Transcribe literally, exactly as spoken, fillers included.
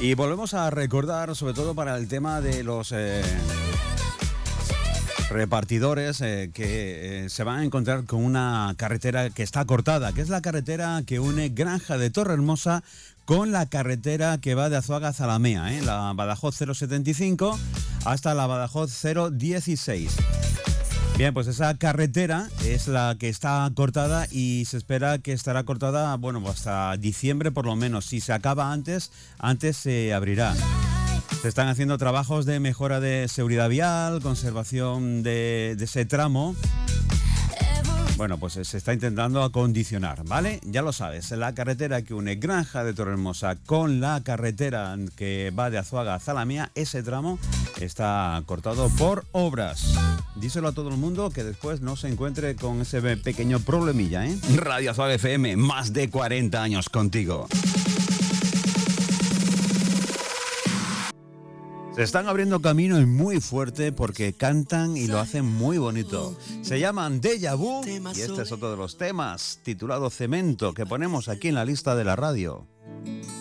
Y volvemos a recordar, sobre todo para el tema de los eh, repartidores eh, que eh, se van a encontrar con una carretera que está cortada, que es la carretera que une Granja de Torrehermosa con la carretera que va de Azuaga a Zalamea, ¿eh? La Badajoz cero setenta y cinco hasta la Badajoz cero dieciséis. Bien, pues esa carretera es la que está cortada y se espera que estará cortada, bueno, hasta diciembre por lo menos. Si se acaba antes, antes se abrirá. Se están haciendo trabajos de mejora de seguridad vial, conservación de, de ese tramo. Bueno, pues se está intentando acondicionar, ¿vale? Ya lo sabes, la carretera que une Granja de Torrehermosa con la carretera que va de Azuaga a Zalamea, ese tramo está cortado por obras. Díselo a todo el mundo que después no se encuentre con ese pequeño problemilla, ¿eh? Radio Azuaga F M, más de cuarenta años contigo. Se están abriendo caminos muy fuerte porque cantan y lo hacen muy bonito. Se llaman Déjà Vu y este es otro de los temas titulado Cemento que ponemos aquí en la lista de la radio.